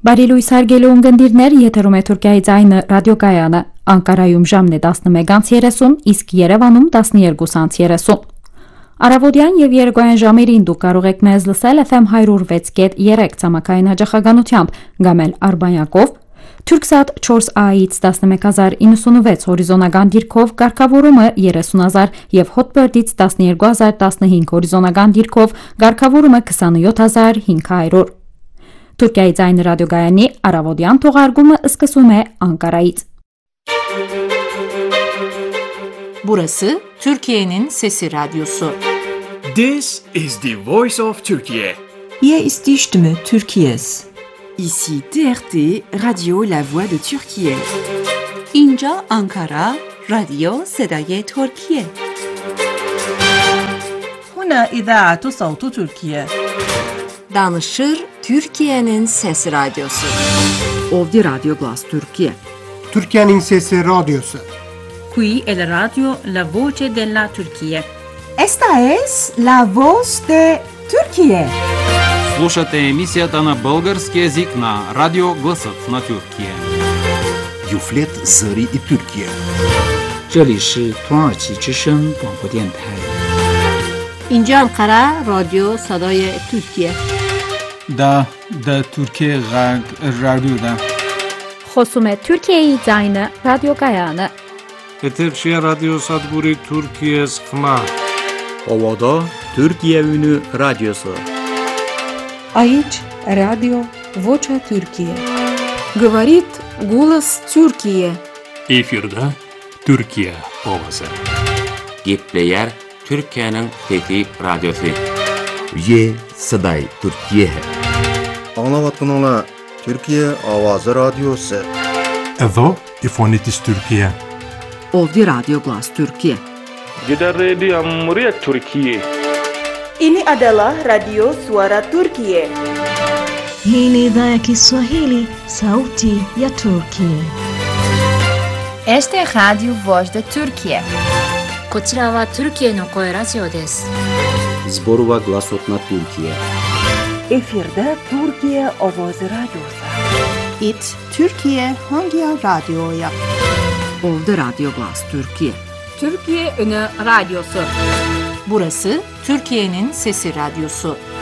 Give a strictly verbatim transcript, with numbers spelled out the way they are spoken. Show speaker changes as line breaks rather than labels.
Բարի լույս հարգելի ունկնդիրներ, եթերում է Թուրքիայի ձայնը ռադիոկայանը, Անկարայում ժամն է տասնմեկ երեսուն, իսկ Երևանում տասնյոթ երեսուն։ Առավոտյան եւ երեկոյան ժամերին դուք կարող եք մեզ լսել Էֆ Էմ one oh three point three ցամաքային հաճախականությամբ, կամ էլ Արբանյակով, Turksat four A-ից տասնմեկ հազար նոյնսունվեց հորիզոնական դիրքով, կարգավորումը երեսուն հազար եւ Hotbird-ից տասնյոթ հազար տասնհինգ հորիզոնական դիրքով, կարգավորումը քսանյոթ հազար հինգ հարյուր։ Türkiye Ձայնը ռադիոգայանի առավոտյան թողարկումը սկսում է Ankara'ից.
Burası Türkiye'nin Sesi Radyosu.
This is the voice of Turkey.
Hier ist die Stimme Türkiye's.
Ici T R T, Radio La Voix de Türkiye.
İnca Ankara, Radio Sedai Türkiye.
هنا إذاعة صوت تركيا.
Danışır Türkiye'nin Sesi Radyosu.
Ovdi Radio Glas Türkiye.
Türkiye'nin Sesi Radyosu.
Qui è la radio La Voce della Turquía.
Esta es La Voz de Türkiye.
Слушате емисията на български език на Радио Гласът на Türkiye.
Юфлет Зари и Türkiye.
这里是土耳其之声广播电台。
İnca Ankara, Radio Sadai Türkiye.
Da da Türkiye Radyo'da.
Խոսում է Թուրքիայի ձայնը ռադիոգայանը.
Eterşehir Radyo Sadburi Türkiye Sıkma.
Ovada Türkiye Ünü Radyosu.
Aici Radio Vocea Türkiye.
Говорит голос Türkiye.
Efirde Türkiye Ovası.
Gepleyer Türkiye'nin Fethi Radyosu.
Ye Saday Türkiye.
Anlavatkanala Türkiye Avazı Radyosu.
Edo İfonitis Türkiye.
Ovdi Radio Glas Türkiye.
Gider Radio Amriyet Türkiye.
Ini adalah Radio Suara Turkiye.
Hii ni idhaa ya Kiswahili, sauti ya Turkiye.
Este Radio Voz de Türkiye.
こちらはトルキエの声ラジオです。
Zborova Glasot na Türkiye.
Efirde Türkiye Ovoz Radyosu.
It Türkiye hangi radyoya?
Ovdi Radio Glas Türkiye.
Türkiye Ünü Radyosu. Burası Türkiye'nin Sesi Radyosu.